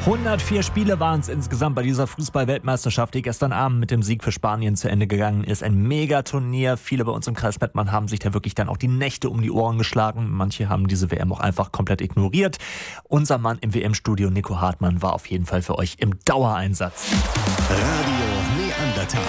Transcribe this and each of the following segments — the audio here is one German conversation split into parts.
104 Spiele waren es insgesamt bei dieser Fußball-Weltmeisterschaft, die gestern Abend mit dem Sieg für Spanien zu Ende gegangen ist. Ein Megaturnier. Viele bei uns im Kreis Mettmann haben sich da wirklich dann auch die Nächte um die Ohren geschlagen. Manche haben diese WM auch einfach komplett ignoriert. Unser Mann im WM-Studio, Nico Hartmann, war auf jeden Fall für euch im Dauereinsatz. Radio Neandertal.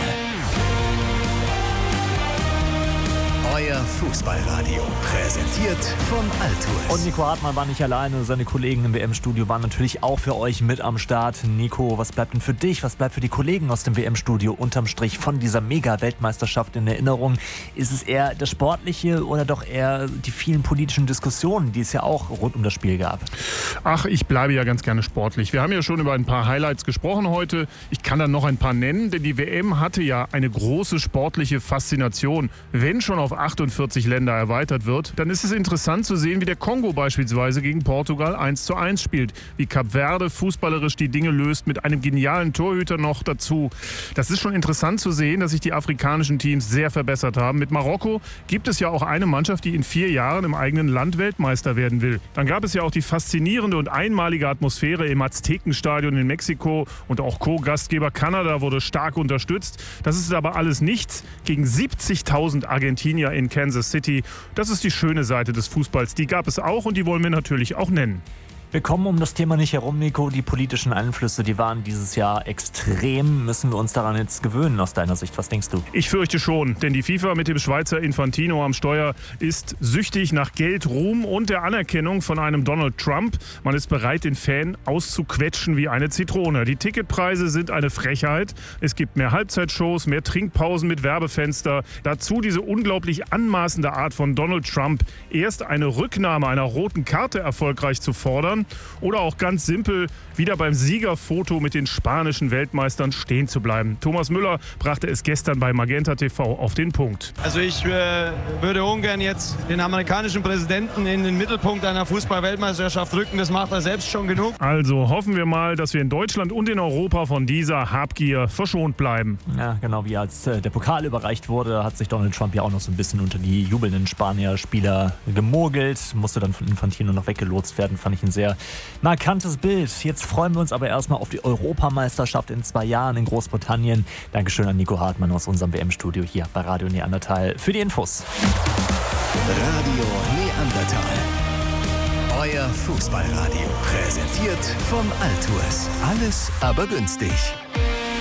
Euer Fußballradio, präsentiert von Altours. Und Nico Hartmann war nicht alleine, seine Kollegen im WM-Studio waren natürlich auch für euch mit am Start. Nico, was bleibt denn für dich, was bleibt für die Kollegen aus dem WM-Studio unterm Strich von dieser Mega-Weltmeisterschaft in Erinnerung? Ist es eher das Sportliche oder doch eher die vielen politischen Diskussionen, die es ja auch rund um das Spiel gab? Ach, ich bleibe ja ganz gerne sportlich. Wir haben ja schon über ein paar Highlights gesprochen heute. Ich kann dann noch ein paar nennen, denn die WM hatte ja eine große sportliche Faszination. Wenn schon auf 48 Länder erweitert wird, dann ist es interessant zu sehen, wie der Kongo beispielsweise gegen Portugal 1:1 spielt. Wie Kap Verde fußballerisch die Dinge löst, mit einem genialen Torhüter noch dazu. Das ist schon interessant zu sehen, dass sich die afrikanischen Teams sehr verbessert haben. Mit Marokko gibt es ja auch eine Mannschaft, die in 4 Jahren im eigenen Land Weltmeister werden will. Dann gab es ja auch die faszinierende und einmalige Atmosphäre im Aztekenstadion in Mexiko und auch Co-Gastgeber Kanada wurde stark unterstützt. Das ist aber alles nichts gegen 70.000 Argentinier in Kansas City. Das ist die schöne Seite des Fußballs. Die gab es auch und die wollen wir natürlich auch nennen. Wir kommen um das Thema nicht herum, Nico. Die politischen Einflüsse, die waren dieses Jahr extrem. Müssen wir uns daran jetzt gewöhnen aus deiner Sicht? Was denkst du? Ich fürchte schon, denn die FIFA mit dem Schweizer Infantino am Steuer ist süchtig nach Geld, Ruhm und der Anerkennung von einem Donald Trump. Man ist bereit, den Fan auszuquetschen wie eine Zitrone. Die Ticketpreise sind eine Frechheit. Es gibt mehr Halbzeitshows, mehr Trinkpausen mit Werbefenster. Dazu diese unglaublich anmaßende Art von Donald Trump, erst eine Rücknahme einer roten Karte erfolgreich zu fordern oder auch ganz simpel wieder beim Siegerfoto mit den spanischen Weltmeistern stehen zu bleiben. Thomas Müller brachte es gestern bei Magenta TV auf den Punkt. Also ich würde ungern jetzt den amerikanischen Präsidenten in den Mittelpunkt einer Fußball-Weltmeisterschaft rücken. Das macht er selbst schon genug. Also hoffen wir mal, dass wir in Deutschland und in Europa von dieser Habgier verschont bleiben. Ja, genau, wie als der Pokal überreicht wurde, hat sich Donald Trump ja auch noch so ein bisschen unter die jubelnden Spanier-Spieler gemogelt. Musste dann von Infantino noch weggelotst werden. Fand ich ein sehr markantes Bild. Jetzt freuen wir uns aber erstmal auf die Europameisterschaft in 2 Jahren in Großbritannien. Dankeschön an Nico Hartmann aus unserem WM-Studio hier bei Radio Neandertal für die Infos. Radio Neandertal. Euer Fußballradio. Präsentiert von Altours. Alles aber günstig.